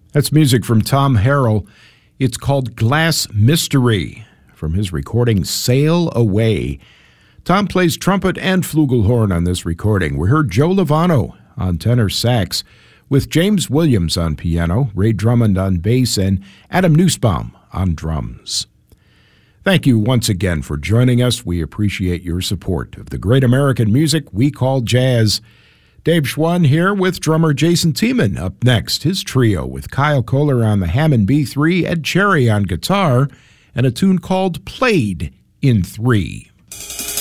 That's music from Tom Harrell. It's called Glass Mystery from his recording Sail Away. Tom plays trumpet and flugelhorn on this recording. We heard Joe Lovano on tenor sax with James Williams on piano, Ray Drummond on bass, and Adam Nussbaum on drums. Thank you once again for joining us. We appreciate your support of the great American music we call jazz. Dave Schwann here with drummer Jason Tiemann. Up next, his trio with Kyle Kohler on the Hammond B3, Ed Cherry on guitar, and a tune called Played in 3.